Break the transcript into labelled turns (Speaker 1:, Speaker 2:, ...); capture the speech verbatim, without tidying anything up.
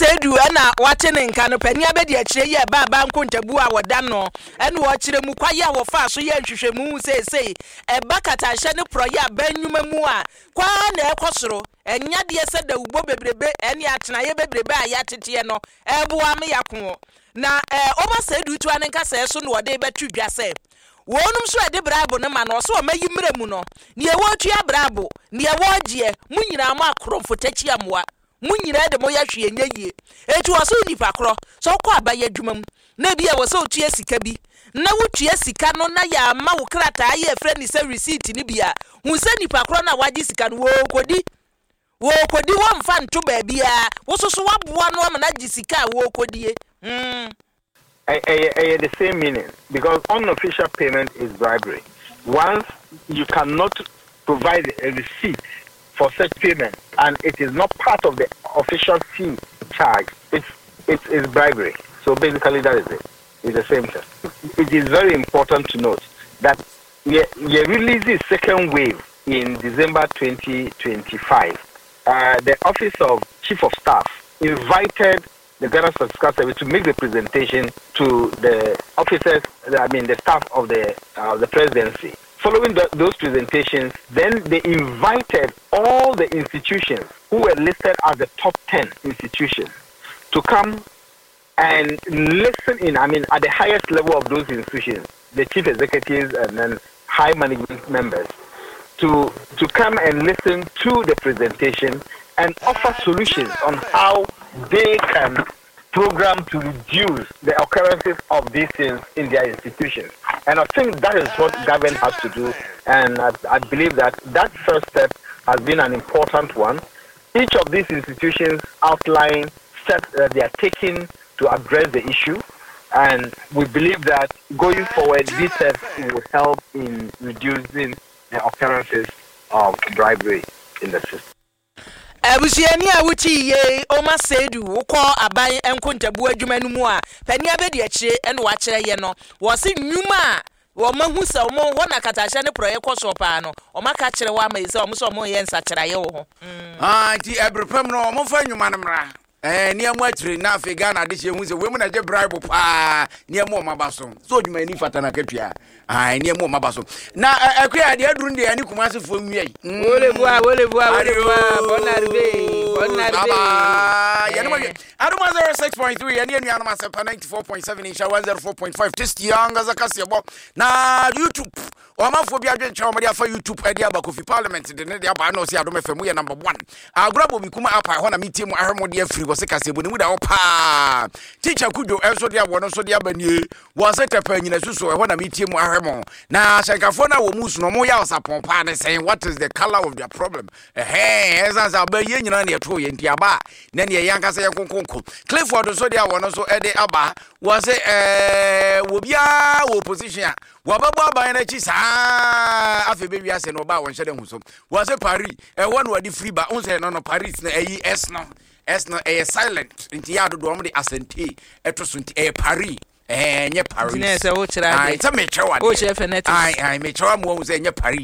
Speaker 1: Sedu na wate ne nka no pani abedi akire ye ba ba nkontabu a woda no ene wo kire mu kwaye a wo fa so ye hwehwemu seesei e bakata hye ne proye abanyuma mu a kwa na ekosoro enya de se da ubo bebrebe ene atena ye bebrebe a ya tete no eboa me yakwo na eh Oma Sedu tu an nka se so no de betu dwase wonum so ede brabo ne ma no so mayi mremu no ne e wo tua brabo ne e wo gie munyina ma akrofo tachi amwa munyina de moya hwe enya yie etu waso nipa kro so kwa abaye adwumam na bia wo so tua sika bi na wo tua sika no na ya ma wo krata ye frɛ ni se receipt ni bia hu se nipa kro na waji sika no wo kodi wo kodi wo mfa nto ba bia wo so so waboa no ma na ji sika wo kodie mm
Speaker 2: I, I, I, the same meaning, because unofficial payment is bribery. Once you cannot provide a receipt for such payment and it is not part of the official fee charge, it's, it's, it's bribery. So basically that is it. It's the same thing. It is very important to note that we, we released the second wave in December twenty twenty-five. Uh, the Office of Chief of Staff invited the Ghana Statistical Service to make the presentation to the officers, I mean the staff of the uh, the presidency. Following the, those presentations, then they invited all the institutions who were listed as the top ten institutions to come and listen in, I mean, at the highest level of those institutions, the chief executives and then high management members, to, to come and listen to the presentation and offer solutions on how they can program to reduce the occurrences of these things in their institutions. And I think that is what government has to do. And I, I believe that that first step has been an important one. Each of these institutions outline steps that they are taking to address the issue. And we believe that going forward, these steps will help in reducing the occurrences of bribery in the system.
Speaker 1: Abusiani a wuti ye Oma Sedu ukọ aban enkontabu adwuma no mu a pani abedi akire ene wa kire ye no wo se nnwuma wo mahu se wo wona katasha ne proye koso pa no o maka kire wa ma ise o mo so mo ye nsa kire ye wo ho
Speaker 3: ah ti ebrepem no mo fa nnwuma no mra eh ne amu akire na afi Ghana de che hu se we mu na je bribe pa ne amu mabaso so dwuma ni fata na katua ah ne amu mabaso na akua de aduru de ani kuma asefo nwiai
Speaker 1: wole bua wole bua wole bua bonarbe bonarbe
Speaker 3: ya no ma aduma zero six point three ya ne anu anuma sepa ninety-four point seven insha one oh four point five test yanga zakase bo na YouTube o amafo bi adwe ncha o mari afa YouTube ade abakofi parliament de ne de aba na o se adoma fm ye number one agrabo bi kuma apa ho na metie mu ahemo de afiri wo se kase bo ne mu da o pa teacher kudo enso de abo no so de abanie wo se tepa nyina suso e ho na metie mu ahemo na shankafo na wo musu no mo ya osapon pa ne saying what is the color of their problem eh ezanza ba ye nyina ne to ye ntiaba na ne yanka se yenkonkonko Clifford so de abo no so e de aba wo se eh wo bia wo position wo babo aban na chi saa afi be wiase no ba won hye de huso wo se Paris e wo no wadi free ba on se no no Paris na eyi S no S no e silent nti ya do do mo de asante eto so nti e Paris eh nye Paris
Speaker 1: ne se wo kira
Speaker 3: ai ta me chewa
Speaker 1: o che feneti
Speaker 3: ai ai me chewa mo wo se nye Paris